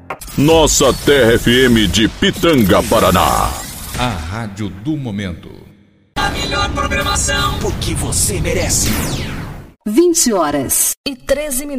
Nossa Terra FM de Pitanga, Paraná. A rádio do momento. A melhor programação, porque você merece. 20h13 minutos.